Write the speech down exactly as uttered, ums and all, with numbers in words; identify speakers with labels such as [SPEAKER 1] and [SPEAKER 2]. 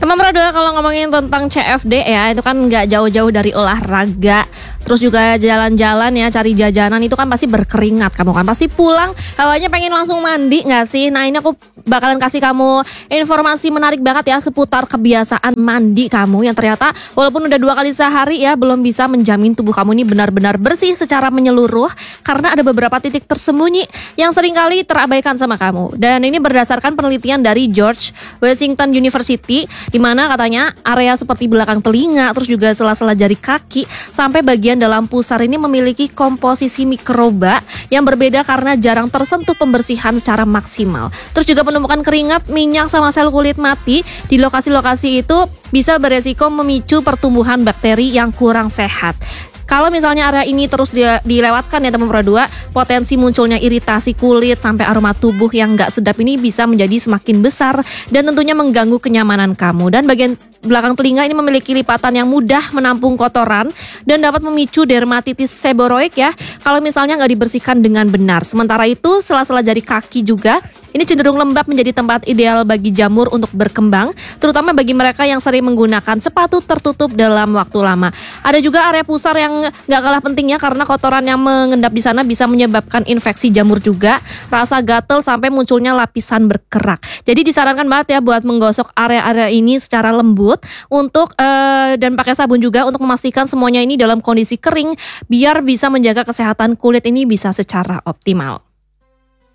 [SPEAKER 1] Teman Pradua, kalau ngomongin tentang C F D ya, itu kan nggak jauh-jauh dari olahraga. Terus juga jalan-jalan ya, cari jajanan itu kan pasti berkeringat. Kamu kan pasti pulang, hawanya pengen langsung mandi nggak sih? Nah ini aku bakalan kasih kamu informasi menarik banget ya seputar kebiasaan mandi kamu yang ternyata walaupun udah dua kali sehari ya, belum bisa menjamin tubuh kamu ini benar-benar bersih secara menyeluruh. Karena ada beberapa titik tersembunyi yang seringkali terabaikan sama kamu. Dan ini berdasarkan penelitian dari George Washington University, di mana katanya area seperti belakang telinga, terus juga sela-sela jari kaki, sampai bagian dalam pusar ini memiliki komposisi mikroba yang berbeda karena jarang tersentuh pembersihan secara maksimal. Terus juga penumpukan keringat, minyak, sama sel kulit mati di lokasi-lokasi itu bisa beresiko memicu pertumbuhan bakteri yang kurang sehat. Kalau misalnya area ini terus dilewatkan ya teman Pradua, potensi munculnya iritasi kulit sampai aroma tubuh yang nggak sedap ini bisa menjadi semakin besar dan tentunya mengganggu kenyamanan kamu. Dan bagian belakang telinga ini memiliki lipatan yang mudah menampung kotoran dan dapat memicu dermatitis seboroik ya kalau misalnya nggak dibersihkan dengan benar. Sementara itu sela-sela jari kaki juga ini cenderung lembab, menjadi tempat ideal bagi jamur untuk berkembang, terutama bagi mereka yang sering menggunakan sepatu tertutup dalam waktu lama. Ada juga area pusar yang nggak kalah pentingnya karena kotoran yang mengendap di sana bisa menyebabkan infeksi jamur juga, rasa gatel sampai munculnya lapisan berkerak. Jadi disarankan banget ya buat menggosok area-area ini secara lembut untuk uh, dan pakai sabun juga untuk memastikan semuanya ini dalam kondisi kering biar bisa menjaga kesehatan kulit ini bisa secara optimal.